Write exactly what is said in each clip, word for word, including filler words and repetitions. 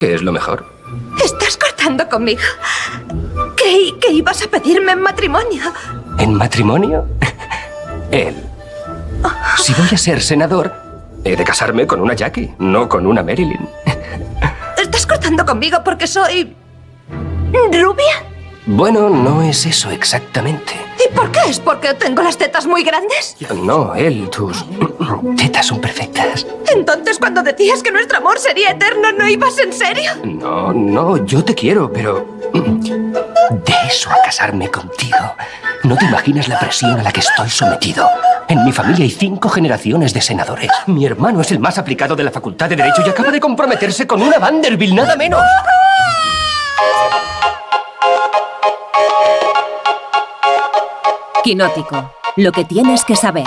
¿Qué es lo mejor? Estás cortando conmigo. Creí que ibas a pedirme en matrimonio. ¿En matrimonio? Él. Si voy a ser senador, he de casarme con una Jackie, no con una Marilyn. ¿Estás cortando conmigo porque soy... rubia? Bueno, no es eso exactamente. ¿Y por qué? ¿Es porque tengo las tetas muy grandes? No, él, tus tetas son perfectas. Entonces, cuando decías que nuestro amor sería eterno, ¿no ibas en serio? No, no, yo te quiero, pero... de eso a casarme contigo. No te imaginas la presión a la que estoy sometido. En mi familia hay cinco generaciones de senadores. Mi hermano es el más aplicado de la Facultad de Derecho y acaba de comprometerse con una Vanderbilt, nada menos. Quinótico, lo que tienes que saber.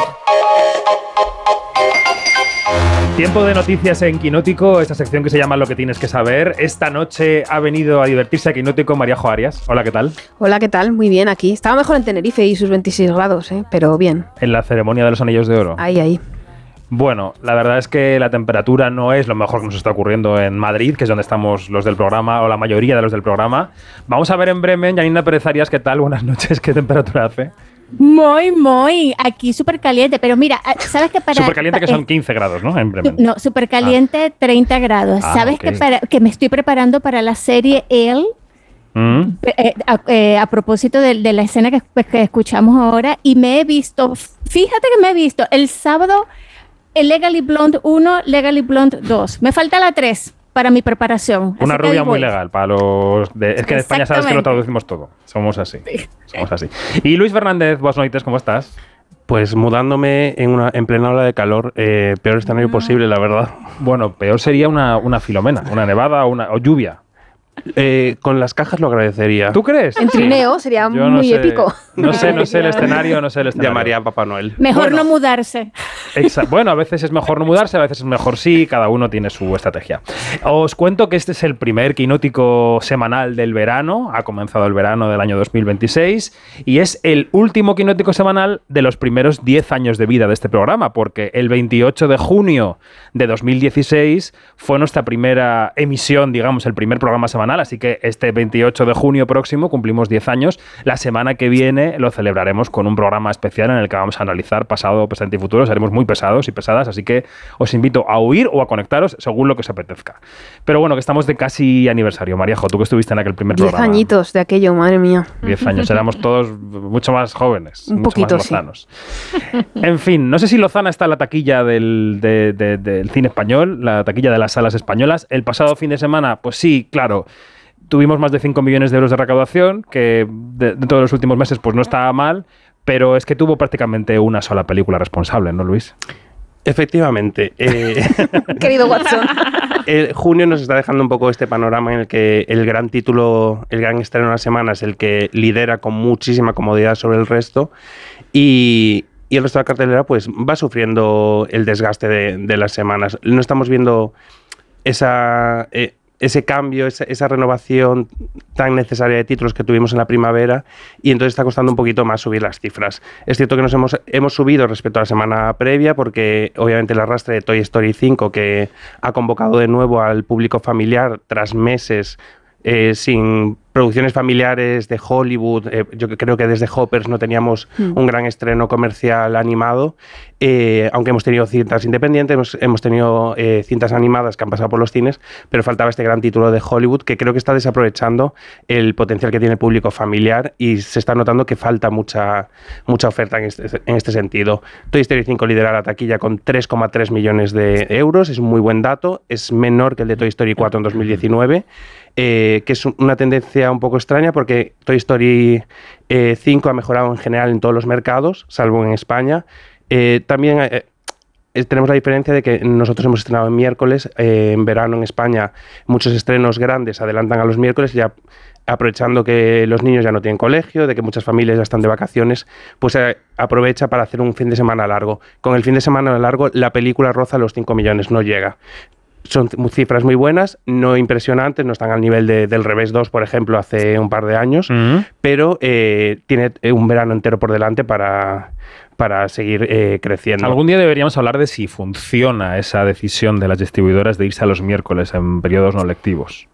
Tiempo de noticias en Quinótico, esta sección que se llama Lo que tienes que saber. Esta noche ha venido a divertirse a Quinótico Maríajo Arias. Hola, ¿qué tal? Hola, ¿qué tal? Muy bien aquí. Estaba mejor en Tenerife y sus veintiséis grados, ¿eh? Pero bien. En la ceremonia de los Anillos de Oro. Ahí, ahí. Bueno, la verdad es que la temperatura no es lo mejor que nos está ocurriendo en Madrid, que es donde estamos los del programa, o la mayoría de los del programa. Vamos a ver en Bremen, Janina Pérez Arias, ¿qué tal? Buenas noches, ¿qué temperatura hace? Muy, muy, aquí súper caliente, pero mira, ¿sabes que para... Súper caliente que son quince grados, ¿no? En Bremen. No, súper caliente, ah. treinta grados. Ah, ¿Sabes okay. que, para, que me estoy preparando para la serie Elle? Mm. Eh, a, eh, a propósito de, de la escena que, que escuchamos ahora, y me he visto, fíjate que me he visto el sábado el Legally Blonde uno, Legally Blonde dos. Me falta la tres para mi preparación. Una rubia muy legal para los... De, es que en España sabes que lo traducimos todo. Somos así. Sí. Somos así. Y Luis Fernández, buenas noches, ¿cómo estás? Pues mudándome en, una, en plena ola de calor, eh, peor escenario no. posible, la verdad. Bueno, peor sería una, una filomena, una nevada o, una, o lluvia. Eh, con las cajas lo agradecería. ¿Tú crees? En trineo sería Yo muy no sé, épico. No sé, no sé el escenario, no sé el escenario. Llamaría a Papá Noel. Mejor bueno, no mudarse. Exa- bueno, a veces es mejor no mudarse, a veces es mejor sí, cada uno tiene su estrategia. Os cuento que este es el primer Quinótico semanal del verano, ha comenzado el verano del año dos mil veintiséis y es el último Quinótico semanal de los primeros diez años de vida de este programa, porque el veintiocho de junio de dos mil dieciséis fue nuestra primera emisión, digamos, el primer programa semanal. Así que este veintiocho de junio próximo cumplimos diez años. La semana que viene lo celebraremos con un programa especial en el que vamos a analizar pasado, presente y futuro. Seremos muy pesados y pesadas, así que os invito a huir o a conectaros según lo que os apetezca. Pero bueno, que estamos de casi aniversario. Maríajo, tú que estuviste en aquel primer diez programa. Diez añitos de aquello, madre mía. Diez años. Éramos todos mucho más jóvenes. Un mucho poquito, más lozanos. Sí. En fin, no sé si Lozana está en la taquilla del, de, de, del cine español, la taquilla de las salas españolas. El pasado fin de semana, pues sí, claro, tuvimos más de cinco millones de euros de recaudación, que de, dentro de los últimos meses pues no estaba mal, pero es que tuvo prácticamente una sola película responsable, ¿no, Luis? Efectivamente. Eh, Querido Watson. El junio nos está dejando un poco este panorama en el que el gran título, el gran estreno de la semana es el que lidera con muchísima comodidad sobre el resto y... Y el resto de la cartelera pues va sufriendo el desgaste de, de las semanas. No estamos viendo esa, eh, ese cambio, esa, esa renovación tan necesaria de títulos que tuvimos en la primavera y entonces está costando un poquito más subir las cifras. Es cierto que nos hemos, hemos subido respecto a la semana previa porque obviamente el arrastre de Toy Story cinco, que ha convocado de nuevo al público familiar tras meses eh, sin producciones familiares de Hollywood, eh, yo creo que desde Hoppers no teníamos mm. un gran estreno comercial animado, eh, aunque hemos tenido cintas independientes, hemos, hemos tenido eh, cintas animadas que han pasado por los cines, pero faltaba este gran título de Hollywood que creo que está desaprovechando el potencial que tiene el público familiar y se está notando que falta mucha, mucha oferta en este, en este sentido. Toy Story cinco lidera la taquilla con tres coma tres millones de euros, es un muy buen dato, es menor que el de Toy Story cuatro en dos mil diecinueve, eh, que es una tendencia un poco extraña porque Toy Story eh, cinco ha mejorado en general en todos los mercados, salvo en España. Eh, también eh, tenemos la diferencia de que nosotros hemos estrenado en miércoles, eh, en verano en España muchos estrenos grandes adelantan a los miércoles, ya aprovechando que los niños ya no tienen colegio, de que muchas familias ya están de vacaciones, pues eh, aprovecha para hacer un fin de semana largo. Con el fin de semana largo la película roza los cinco millones, no llega. son cifras muy buenas, no impresionantes, no están al nivel de, del Revés dos, por ejemplo, hace un par de años, uh-huh. pero eh, tiene un verano entero por delante para, para seguir eh, creciendo. Algún día deberíamos hablar de si funciona esa decisión de las distribuidoras de irse a los miércoles en periodos no lectivos.